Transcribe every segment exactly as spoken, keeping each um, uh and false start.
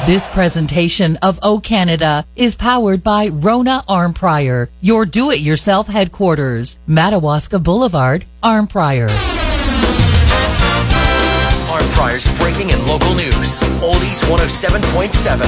This presentation of O Canada is powered by Rona Armprior, your do-it-yourself headquarters, Madawaska Boulevard, Armprior. Armprior's breaking and local news. Oldies one oh seven point seven.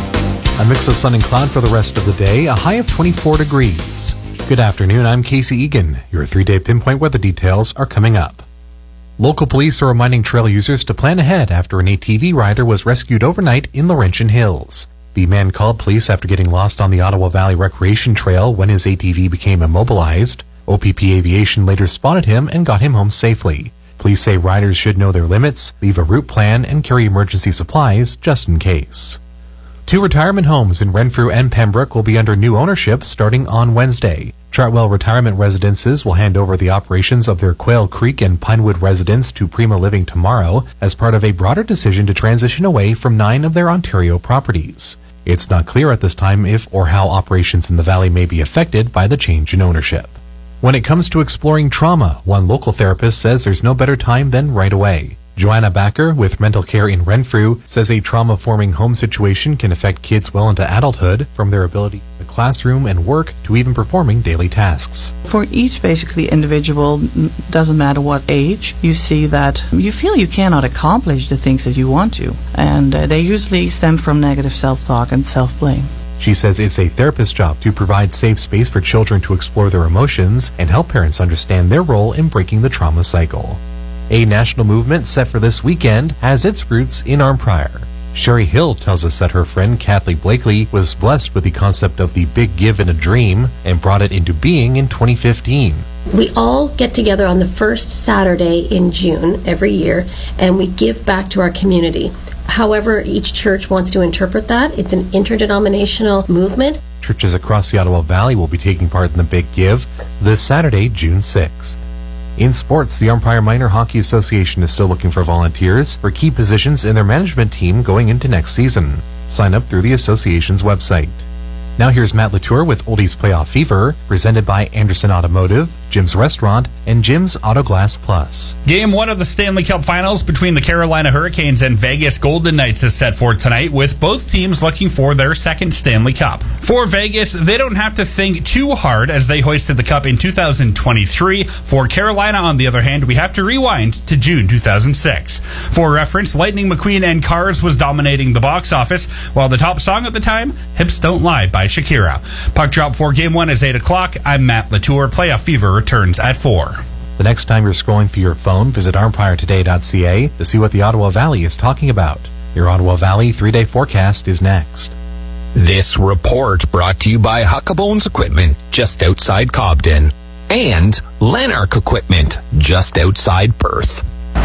A mix of sun and cloud for the rest of the day, a high of twenty-four degrees. Good afternoon, I'm Casey Egan. Your three-day pinpoint weather details are coming up. Local police are reminding trail users to plan ahead after an A T V rider was rescued overnight in Laurentian Hills. The man called police after getting lost on the Ottawa Valley Recreation Trail when his A T V became immobilized. O P P Aviation later spotted him and got him home safely. Police say riders should know their limits, leave a route plan, and carry emergency supplies just in case. Two retirement homes in Renfrew and Pembroke will be under new ownership starting on Wednesday. Chartwell Retirement Residences will hand over the operations of their Quail Creek and Pinewood residence to Prima Living tomorrow as part of a broader decision to transition away from nine of their Ontario properties. It's not clear at this time if or how operations in the valley may be affected by the change in ownership. When it comes to exploring trauma, one local therapist says there's no better time than right away. Joanna Backer with Mental Care in Renfrew says a trauma-forming home situation can affect kids well into adulthood, from their ability in the classroom and work to even performing daily tasks. For each basically individual, doesn't matter what age, you see that you feel you cannot accomplish the things that you want to, and uh, they usually stem from negative self-talk and self-blame. She says it's a therapist's job to provide safe space for children to explore their emotions and help parents understand their role in breaking the trauma cycle. A national movement set for this weekend has its roots in Armprior. Sherry Hill tells us that her friend Kathleen Blakely was blessed with the concept of the Big Give in a Dream and brought it into being in twenty fifteen. We all get together on the first Saturday in June every year, and we give back to our community. However, each church wants to interpret that. It's an interdenominational movement. Churches across the Ottawa Valley will be taking part in the Big Give this Saturday, June sixth. In sports, the Armprior Minor Hockey Association is still looking for volunteers for key positions in their management team going into next season. Sign up through the association's website. Now here's Matt Latour with Oldies Playoff Fever, presented by Anderson Automotive, Jim's Restaurant, and Jim's Auto Glass Plus. Game one of the Stanley Cup Finals between the Carolina Hurricanes and Vegas Golden Knights is set for tonight, with both teams looking for their second Stanley Cup. For Vegas, they don't have to think too hard as they hoisted the cup in two thousand twenty-three. For Carolina, on the other hand, we have to rewind to June two thousand six. For reference, Lightning McQueen and Cars was dominating the box office, while the top song at the time, Hips Don't Lie by Shakira. Puck drop for Game one is eight o'clock. I'm Matt Latour. Playoff Fever returns at four. The next time you're scrolling through your phone, visit armprior today dot c a to see what the Ottawa Valley is talking about. Your Ottawa Valley three-day forecast is next. This report brought to you by Huckabones Equipment, just outside Cobden, and Lanark Equipment, just outside Perth.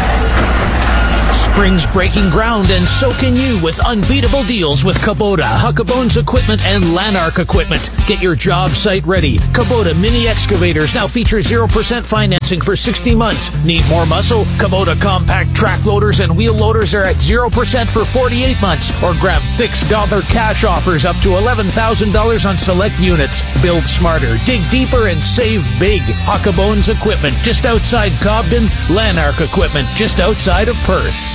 Spring's breaking ground, and so can you with unbeatable deals with Kubota, Huckabones Equipment, and Lanark Equipment. Get your job site ready. Kubota mini excavators now feature zero percent financing for sixty months. Need more muscle? Kubota compact track loaders and wheel loaders are at zero percent for forty-eight months. Or grab fixed dollar cash offers up to eleven thousand dollars on select units. Build smarter, dig deeper, and save big. Huckabones Equipment, just outside Cobden. Lanark Equipment, just outside of Perth.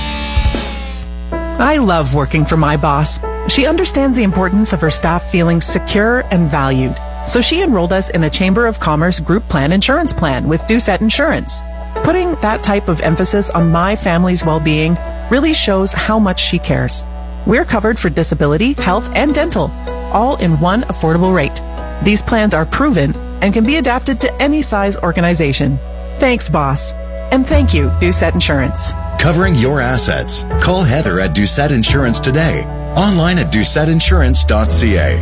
I love working for my boss. She understands the importance of her staff feeling secure and valued. So she enrolled us in a Chamber of Commerce group plan insurance plan with Doucette Insurance. Putting that type of emphasis on my family's well-being really shows how much she cares. We're covered for disability, health, and dental, all in one affordable rate. These plans are proven and can be adapted to any size organization. Thanks, boss. And thank you, Doucette Insurance. Covering your assets. Call Heather at Doucette Insurance today. Online at doucette insurance dot c a.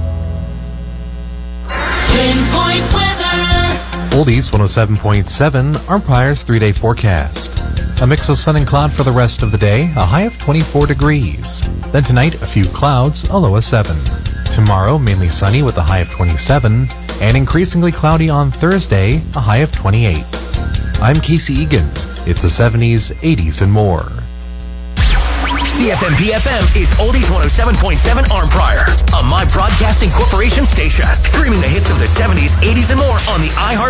Pinpoint weather. Oldies one oh seven point seven, Armprior's three-day forecast. A mix of sun and cloud for the rest of the day, a high of twenty-four degrees. Then tonight, a few clouds, a low of seven. Tomorrow, mainly sunny with a high of twenty-seven, and increasingly cloudy on Thursday, a high of twenty-eight. I'm Casey Egan. It's the seventies, eighties, and more. C F M P F M is Oldies one oh seven point seven Armprior, a My Broadcasting Corporation station. Streaming the hits of the seventies, eighties, and more on the iHeart